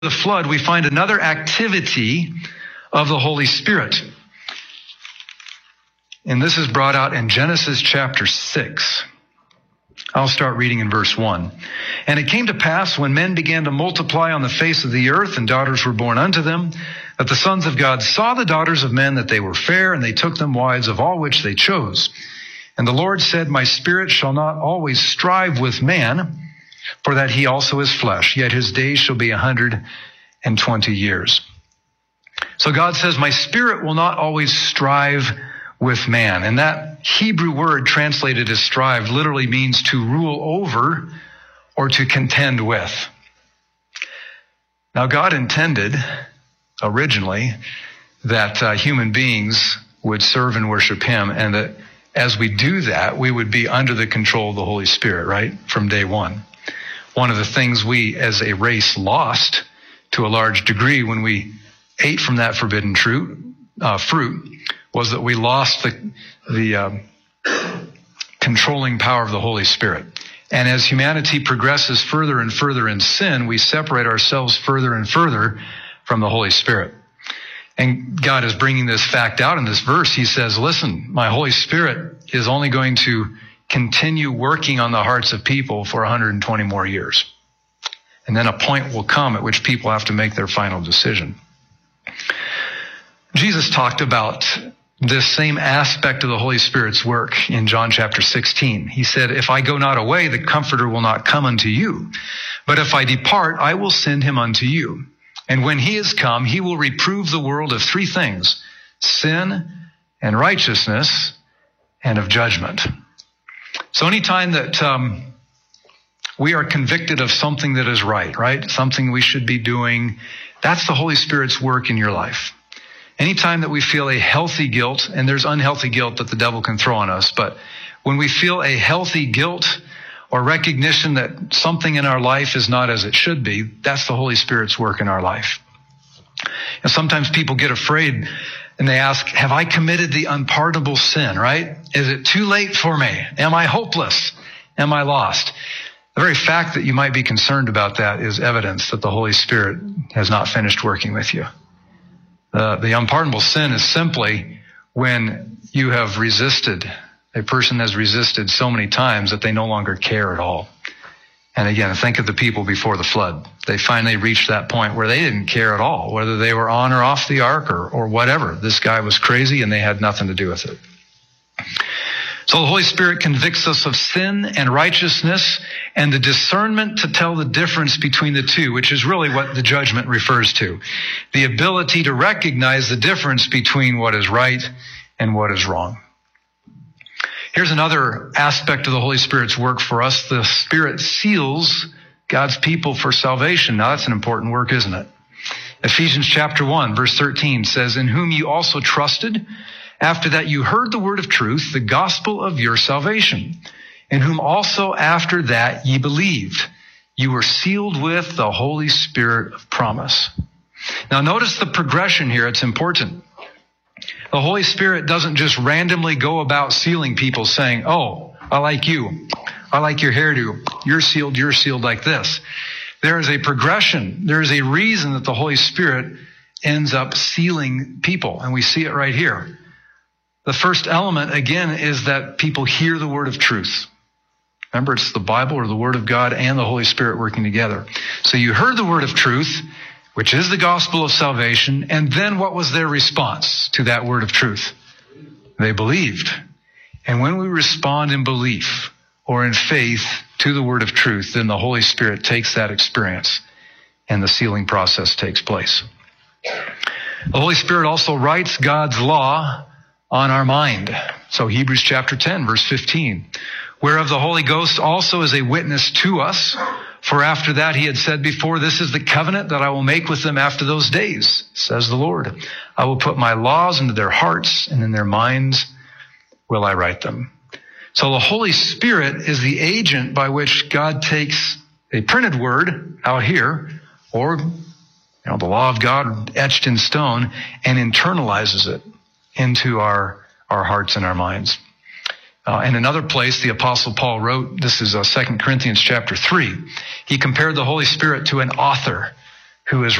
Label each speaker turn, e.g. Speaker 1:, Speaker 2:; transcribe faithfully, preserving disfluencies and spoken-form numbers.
Speaker 1: the flood, we find another activity of the Holy Spirit. And this is brought out in Genesis chapter six. I'll start reading in verse one. And it came to pass when men began to multiply on the face of the earth and daughters were born unto them, that the sons of God saw the daughters of men that they were fair, and they took them wives of all which they chose. And the Lord said, My spirit shall not always strive with man, for that he also is flesh, yet his days shall be a hundred and twenty years. So God says, my spirit will not always strive with man. And that Hebrew word translated as strive literally means to rule over or to contend with. Now God intended originally that uh, human beings would serve and worship him, and that as we do that, we would be under the control of the Holy Spirit, right? From day one. One of the things we as a race lost to a large degree when we ate from that forbidden fruit, uh, fruit was that we lost the, the uh, controlling power of the Holy Spirit. And as humanity progresses further and further in sin, we separate ourselves further and further from the Holy Spirit. And God is bringing this fact out in this verse. He says, listen, my Holy Spirit is only going to continue working on the hearts of people for one hundred twenty more years. And then a point will come at which people have to make their final decision. Jesus talked about this same aspect of the Holy Spirit's work in John chapter sixteen. He said, if I go not away, the Comforter will not come unto you. But if I depart, I will send him unto you. And when he is come, he will reprove the world of three things: sin and righteousness and of judgment. So anytime that um, we are convicted of something that is right, right? Something we should be doing, that's the Holy Spirit's work in your life. Anytime that we feel a healthy guilt, and there's unhealthy guilt that the devil can throw on us, but when we feel a healthy guilt or recognition that something in our life is not as it should be, that's the Holy Spirit's work in our life. And sometimes people get afraid and they ask, have I committed the unpardonable sin, right? Is it too late for me? Am I hopeless? Am I lost? The very fact that you might be concerned about that is evidence that the Holy Spirit has not finished working with you. Uh, the unpardonable sin is simply when you have resisted, a person has resisted so many times that they no longer care at all. And again, think of the people before the flood. They finally reached that point where they didn't care at all, whether they were on or off the ark or, or whatever. This guy was crazy and they had nothing to do with it. So the Holy Spirit convicts us of sin and righteousness and the discernment to tell the difference between the two, which is really what the judgment refers to. The ability to recognize the difference between what is right and what is wrong. Here's another aspect of the Holy Spirit's work for us. The Spirit seals God's people for salvation. Now that's an important work, isn't it? Ephesians chapter one, verse thirteen says, in whom you also trusted, after that you heard the word of truth, the gospel of your salvation, in whom also after that ye believed. You were sealed with the Holy Spirit of promise. Now notice the progression here. It's important. The Holy Spirit doesn't just randomly go about sealing people saying, oh, I like you. I like your hairdo. You're sealed. You're sealed like this. There is a progression. There is a reason that the Holy Spirit ends up sealing people. And we see it right here. The first element, again, is that people hear the word of truth. Remember, it's the Bible or the Word of God and the Holy Spirit working together. So you heard the word of truth, which is the gospel of salvation. And then what was their response to that word of truth? They believed. And when we respond in belief or in faith to the word of truth, then the Holy Spirit takes that experience and the sealing process takes place. The Holy Spirit also writes God's law on our mind. So Hebrews chapter ten, verse fifteen, whereof the Holy Ghost also is a witness to us. For after that he had said before, this is the covenant that I will make with them after those days, says the Lord. I will put my laws into their hearts, and in their minds will I write them. So the Holy Spirit is the agent by which God takes a printed word out here, or you know, the law of God etched in stone, and internalizes it into our, our hearts and our minds. Uh, in another place, the Apostle Paul wrote, this is uh, Second Corinthians chapter three. He compared the Holy Spirit to an author who is